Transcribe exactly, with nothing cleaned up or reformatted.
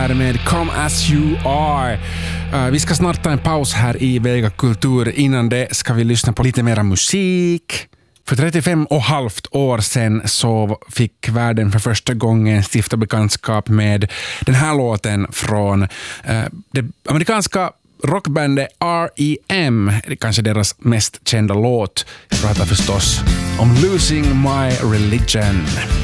Med Come As You Are. Uh, vi ska snart ta en paus här i Vega Kultur. Innan det ska vi lyssna på lite mera musik. För trettiofem och halvt år sedan så fick världen för första gången stifta bekantskap med den här låten från uh, det amerikanska rockbandet R E M. Det är kanske deras mest kända låt. Jag pratar förstås om Losing My Religion.